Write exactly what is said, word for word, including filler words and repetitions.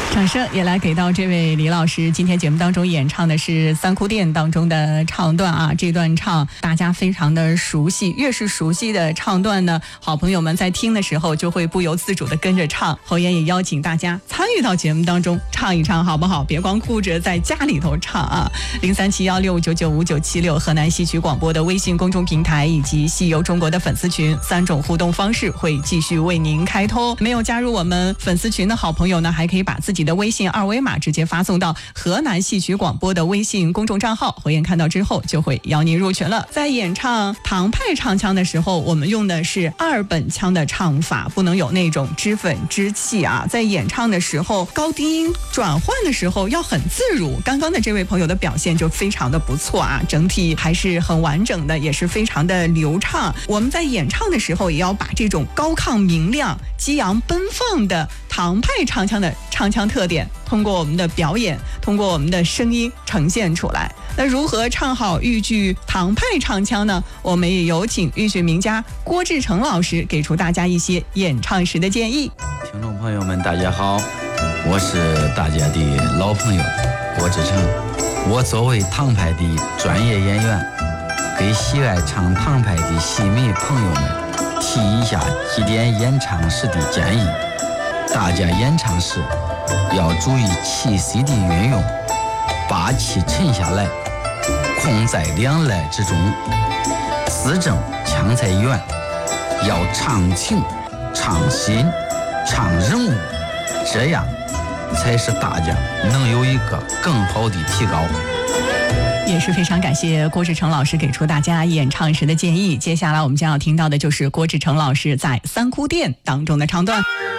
掌声也来给到这位李老师，今天节目当中演唱的是三哭店当中的唱段啊，这段唱大家非常的熟悉，越是熟悉的唱段呢，好朋友们在听的时候就会不由自主的跟着唱。侯岩也邀请大家参与到节目当中唱一唱好不好？别光顾着在家里头唱啊。零三七幺六九九五九七六河南戏曲广播的微信公众平台以及戏游中国的粉丝群三种互动方式会继续为您开通。没有加入我们粉丝群的好朋友呢，还可以把自己的微信二维码直接发送到河南戏曲广播的微信公众账号，侯岩看到之后就会邀您入群了。在演唱唐派唱腔的时候，我们用的是二本腔的唱法，不能有那种脂粉之气啊。在演唱的时候，高低音转换的时候要很自如。刚刚的这位朋友的表现就非常的不错啊，整体还是很完整的，也是非常的流畅。我们在演唱的时候也要把这种高亢明亮、激昂奔放的唐派唱腔的唱腔特点通过我们的表演，通过我们的声音呈现出来。那如何唱好豫剧唐派唱腔呢？我们也有请豫剧名家郭志诚老师给出大家一些演唱时的建议。 听众朋友们大家好，我是大家的老朋友郭志诚。我作为唐派的专业演员，给喜爱唱唐派的戏迷朋友们提一下几点演唱时的建议。大家演唱时要注意气息的运用，把气沉下来，空在两肋之中，字正腔才圆，要唱情、唱心、唱人物，这样才是大家能有一个更好的提高。 也是非常感谢郭志诚老师给出大家演唱时的建议。接下来我们将要听到的就是郭志诚老师在三哭店当中的唱段。